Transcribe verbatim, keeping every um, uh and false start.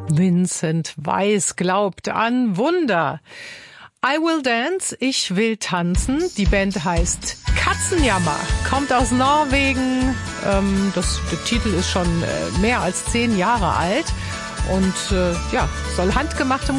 Vincent Weiss glaubt an Wunder. I Will Dance, ich will tanzen. Die Band heißt Katzenjammer, kommt aus Norwegen. Ähm, das, der Titel ist schon äh, mehr als zehn Jahre alt und äh, ja, soll handgemachte